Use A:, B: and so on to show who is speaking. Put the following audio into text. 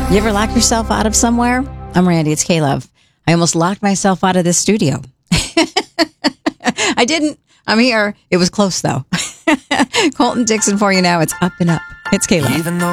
A: You ever lock yourself out of somewhere? I'm Randy. It's K-Love. I almost locked myself out of this studio. I didn't. I'm here. It was close, though. Colton Dixon for you now. It's Up and Up. It's K-Love.
B: Even though